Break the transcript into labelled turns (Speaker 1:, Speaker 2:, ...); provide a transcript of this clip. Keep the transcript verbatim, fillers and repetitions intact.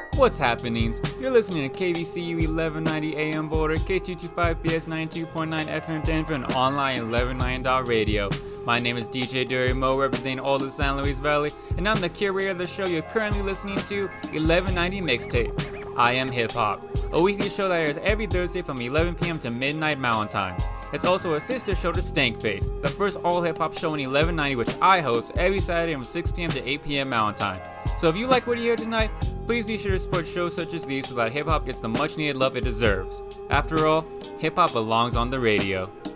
Speaker 1: What's happenings? You're listening to K V C U eleven ninety A M Boulder, K two twenty-five B S ninety-two point nine F M Denver, and online eleven ninety dot radio. My name is D J Derry Mo, representing all the San Luis Valley, and I'm the curator of the show you're currently listening to, eleven ninety Mixtape. I Am Hip Hop, a weekly show that airs every Thursday from eleven p.m. to midnight Mountain Time. It's also a sister show to Stankface, the first all-hip-hop show in eleven ninety, which I host every Saturday from six p.m. to eight p.m. Mountain Time. So if you like what you hear tonight, please be sure to support shows such as these so that hip-hop gets the much-needed love it deserves. After all, hip-hop belongs on the radio.